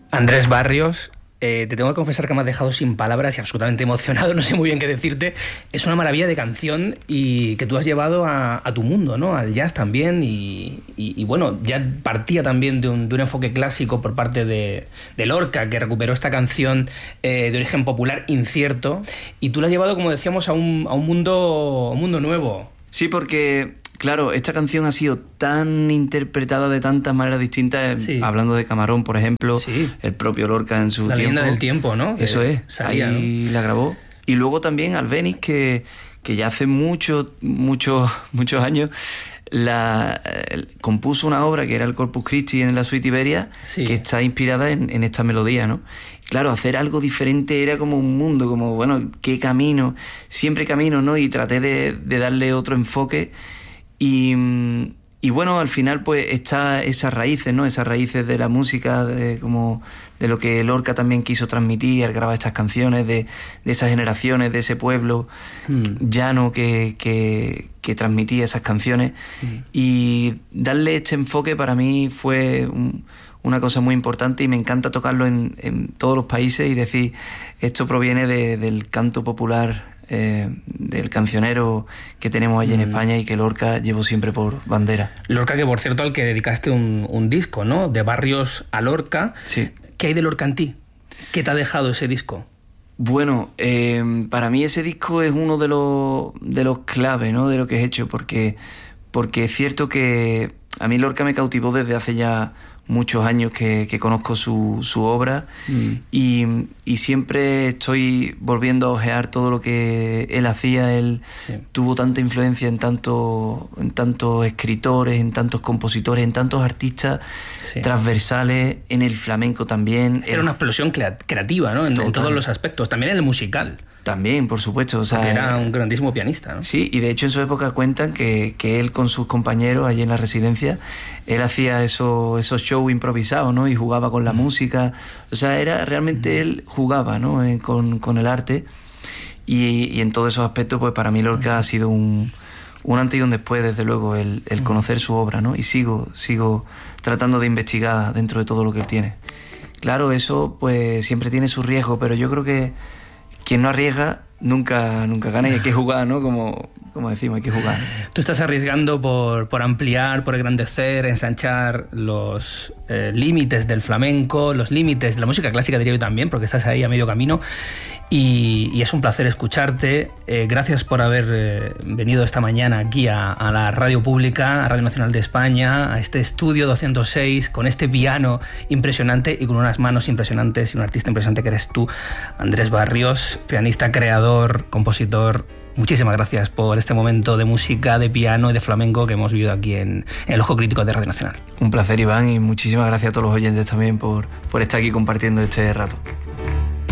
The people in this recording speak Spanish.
Andrés Barrios, te tengo que confesar que me has dejado sin palabras y absolutamente emocionado, no sé muy bien qué decirte. Es una maravilla de canción y que tú has llevado a tu mundo, ¿no? Al jazz también y bueno, ya partía también de un enfoque clásico por parte de Lorca, que recuperó esta canción de origen popular incierto, y tú la has llevado, como decíamos, a un mundo nuevo. Sí, porque... Claro, esta canción ha sido tan interpretada de tantas maneras distintas, sí. Hablando de Camarón, por ejemplo, sí. El propio Lorca en su tiempo. La leyenda del tiempo, ¿no? Eso es, salía, ahí ¿no? La grabó. Y luego también Albéniz, que ya hace muchos años compuso una obra que era el Corpus Christi en la Suite Iberia, sí. Que está inspirada en esta melodía, ¿no? Claro, hacer algo diferente era como un mundo, como, bueno, qué camino, siempre camino, ¿no? Y traté de darle otro enfoque. Y bueno, al final pues está esas raíces, ¿no? Esas raíces de la música, de lo que Lorca también quiso transmitir al grabar estas canciones, de esas generaciones, de ese pueblo llano que transmitía esas canciones. Y darle este enfoque para mí fue una cosa muy importante, y me encanta tocarlo en todos los países y decir, esto proviene del canto popular, del cancionero que tenemos allí en España, y que Lorca llevó siempre por bandera. Lorca, que por cierto al que dedicaste un disco, ¿no? De Barrios a Lorca. Sí. ¿Qué hay de Lorca en ti? ¿Qué te ha dejado ese disco? Bueno, para mí ese disco es uno de los claves, ¿no? De lo que he hecho, porque es cierto que a mí Lorca me cautivó desde hace ya muchos años que conozco su obra, y siempre estoy volviendo a ojear todo lo que él hacía. Él tuvo tanta influencia en tantos escritores, en tantos compositores, en tantos artistas transversales, en el flamenco también. Era una explosión creativa, ¿no? En todos los aspectos, también en el musical. También, por supuesto. O sea, porque era un grandísimo pianista, ¿no? Sí, y de hecho en su época cuentan que él con sus compañeros allí en la residencia, él hacía esos shows improvisados, ¿no? Y jugaba con la música. O sea, era realmente él jugaba, ¿no? Con el arte. Y en todos esos aspectos, pues para mí Lorca ha sido un antes y un después, desde luego, el conocer su obra, ¿no? Y sigo tratando de investigar dentro de todo lo que él tiene. Claro, eso pues siempre tiene su riesgo, pero yo creo que quien no arriesga nunca gana, y hay que jugar, ¿no? Como decimos, hay que jugar. Tú estás arriesgando por ampliar, por engrandecer, ensanchar los límites del flamenco, los límites de la música clásica, diría yo también, porque estás ahí a medio camino. Y es un placer escucharte. Gracias por haber venido esta mañana aquí a la Radio Pública, a Radio Nacional de España, a este estudio 206, con este piano impresionante y con unas manos impresionantes y un artista impresionante que eres tú, Andrés Barrios, pianista, creador, compositor. Muchísimas gracias por este momento de música, de piano y de flamenco que hemos vivido aquí en El Ojo Crítico de Radio Nacional. Un placer, Iván, y muchísimas gracias a todos los oyentes también por estar aquí compartiendo este rato.